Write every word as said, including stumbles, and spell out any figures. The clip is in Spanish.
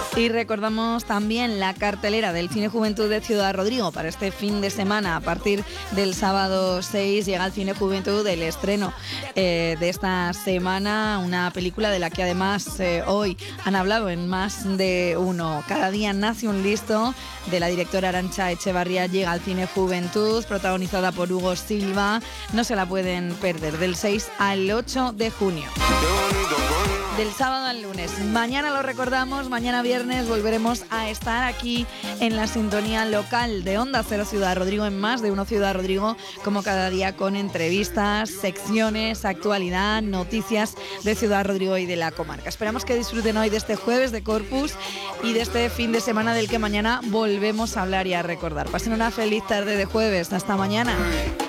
Y recordamos también la cartelera del Cine Juventud de Ciudad Rodrigo para este fin de semana. A partir del sábado seis llega al Cine Juventud el estreno eh, de esta semana, una película de la que además eh, hoy han hablado en más de uno. Cada día nace un listo, de la directora Arantxa Echevarría, llega al Cine Juventud, protagonizada por Hugo Silva. No se la pueden perder, del seis al ocho de junio. Del sábado al lunes. Mañana lo recordamos, mañana viernes volveremos a estar aquí en la sintonía local de Onda Cero Ciudad Rodrigo, en Más de Uno Ciudad Rodrigo, como cada día, con entrevistas, secciones, actualidad, noticias de Ciudad Rodrigo y de la comarca. Esperamos que disfruten hoy de este jueves de Corpus y de este fin de semana del que mañana volvemos a hablar y a recordar. Pasen una feliz tarde de jueves. Hasta mañana.